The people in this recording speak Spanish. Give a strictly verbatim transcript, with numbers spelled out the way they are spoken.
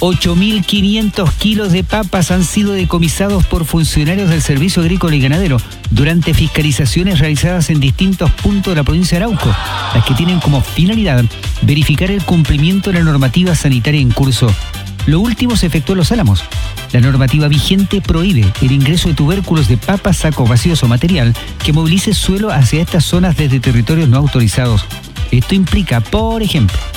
ocho mil quinientos kilos de papas han sido decomisados por funcionarios del Servicio Agrícola y Ganadero durante fiscalizaciones realizadas en distintos puntos de la provincia de Arauco, las que tienen como finalidad verificar el cumplimiento de la normativa sanitaria en curso. Lo último se efectuó en Los Álamos. La normativa vigente prohíbe el ingreso de tubérculos de papas, sacos vacíos o material que movilice suelo hacia estas zonas desde territorios no autorizados. Esto implica, por ejemplo,